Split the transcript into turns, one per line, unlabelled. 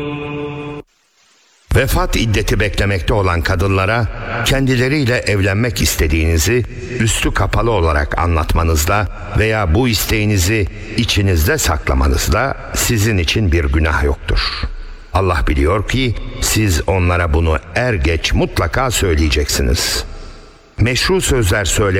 Vefat iddeti beklemekte olan kadınlara kendileriyle evlenmek istediğinizi üstü kapalı olarak anlatmanızda veya bu isteğinizi içinizde saklamanızda sizin için bir günah yoktur. Allah biliyor ki siz onlara bunu er geç mutlaka söyleyeceksiniz. Meşru sözler